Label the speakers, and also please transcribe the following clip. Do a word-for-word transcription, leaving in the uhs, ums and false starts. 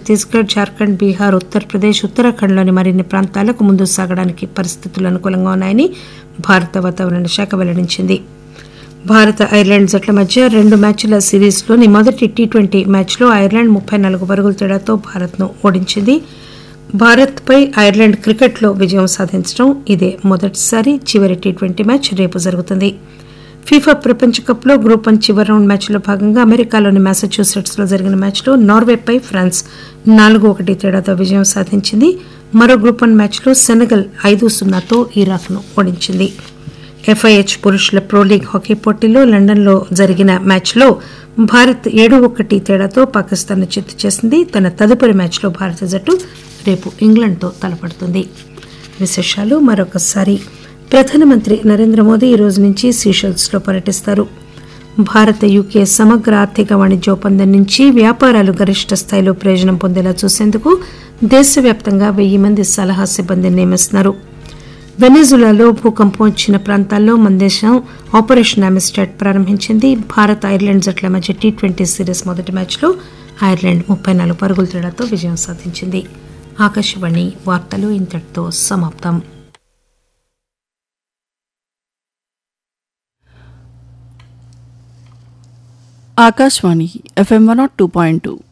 Speaker 1: ఛత్తీస్గఢ్, జార్ఖండ్, బీహార్, ఉత్తరప్రదేశ్, ఉత్తరాఖండ్లోని మరిన్ని ప్రాంతాలకు ముందుకు సాగడానికి పరిస్థితులు అనుకూలంగా ఉన్నాయని భారత వాతావరణ శాఖ వెల్లడించింది. భారత ఐర్లాండ్ జట్ల మధ్య రెండు మ్యాచ్ల సిరీస్లోని మొదటి టీ ట్వంటీ మ్యాచ్లో ఐర్లాండ్ ముప్పై నాలుగు పరుగుల తేడాతో భారత్ను ఓడించింది. భారత్పై ఐర్లాండ్ క్రికెట్లో విజయం సాధించడం ఇదే మొదటిసారి. చివరి టీ ట్వంటీ మ్యాచ్ రేపు జరుగుతుంది. ఫీఫా ప్రపంచ కప్లో గ్రూప్ వన్ చివరి రౌండ్ మ్యాచ్లో భాగంగా అమెరికాలోని మ్యాసచ్యూసెట్స్లో జరిగిన మ్యాచ్లో నార్వేపై ఫ్రాన్స్ నాలుగు ఒకటి తేడాతో విజయం సాధించింది. మరో గ్రూప్ వన్ మ్యాచ్లో సెనెగల్ ఐదు సున్నాతో ఇరాక్ను ఓడించింది. ఎఫ్ఐహెచ్ పురుషుల ప్రో లీగ్ హాకీ పోటీలో లండన్లో జరిగిన మ్యాచ్లో భారత్ ఏడు ఒకటి తేడాతో పాకిస్తాన్ను చిత్తు చేసింది. తన తదుపరి మ్యాచ్లో భారత జట్టు రేపు ఇంగ్లాండ్తో తలపడుతుంది. విశేషాలు మరొకసారి. ప్రధానమంత్రి నరేంద్ర మోదీ ఈ రోజు నుంచి సీషెల్స్లో పర్యటిస్తారు. భారత యూకే సమగ్ర ఆర్థిక వాణిజ్య ఒప్పందం నుంచి వ్యాపారాలు గరిష్ట స్థాయిలో ప్రయోజనం పొందేలా చూసేందుకు దేశవ్యాప్తంగా వెయ్యి మంది సలహా సిబ్బందిని నియమిస్తున్నారు. వెనిజులాలో భూకంపం వచ్చిన ప్రాంతాల్లో మన దేశం ఆపరేషన్ అమిస్టాట్ ప్రారంభించింది. భారత్ ఐర్లాండ్ జట్ల మధ్య టీ ట్వంటీ సిరీస్ మొదటి మ్యాచ్లో ఐర్లాండ్ ముప్పై నాలుగు పరుగుల తేడాతో విజయం సాధించింది. ఆకాశవాణి వార్తలు ఇంతటితో సమాప్తం.
Speaker 2: Akashvani FM one not two point two